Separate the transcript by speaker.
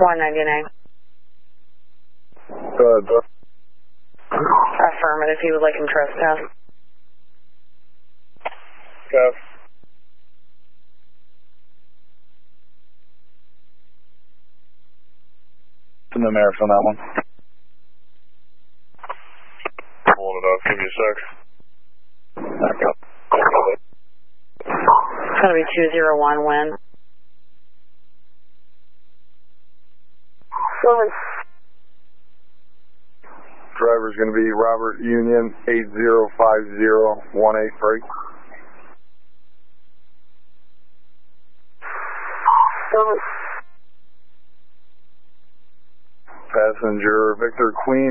Speaker 1: 199.
Speaker 2: Go ahead, bud.
Speaker 1: Affirmative, he would like him trespass.
Speaker 2: Go. The numerics on that one. Pulling it up, give me a sec. Back up.
Speaker 1: It's going to be 201 win.
Speaker 2: Driver's going to be Robert Union 8050183. Passenger Victor Queen